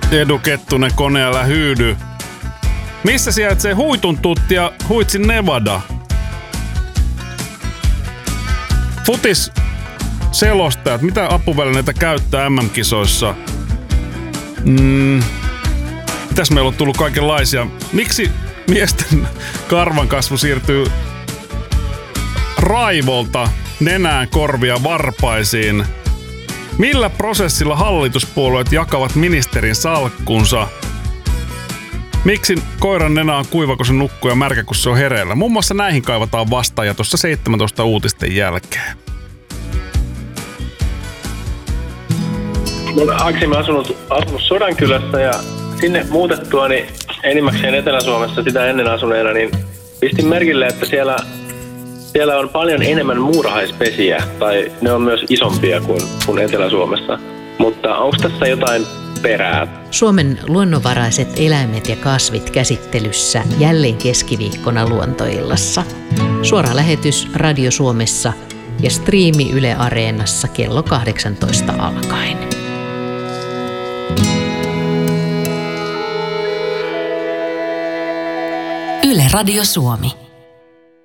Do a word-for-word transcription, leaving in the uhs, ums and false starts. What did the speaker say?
Edu Kettunen, koneella hyydy. Missä sijaitsee Huituntutti ja Huitsin Nevada? Futis selostajat, mitä apuvälineitä käyttää M M-kisoissa? Mm, mitäs meillä on tullut kaikenlaisia? Miksi miesten karvankasvu siirtyy raivolta nenään, korvia, varpaisiin? Millä prosessilla hallituspuolueet jakavat ministerin salkkunsa? Miksi koiran nenä on kuiva, kun se nukkuu ja märkä, kun se on hereillä? Muun muassa näihin kaivataan vastaajia tuossa seitsemäntoista uutisten jälkeen. Mä olen Aksimi asunut, asunut Sodankylässä ja sinne muutettua niin enimmäkseen Etelä-Suomessa sitä ennen asuneena, niin pistin merkille, että siellä, siellä on paljon enemmän muurahaispesiä, tai ne on myös isompia kuin, kuin Etelä-Suomessa. Mutta onko tässä jotain perää? Suomen luonnonvaraiset eläimet ja kasvit käsittelyssä jälleen keskiviikkona Luontoillassa. Suora lähetys Radio Suomessa ja striimi Yle Areenassa kello kahdeksantoista alkaen. Yle Radio Suomi.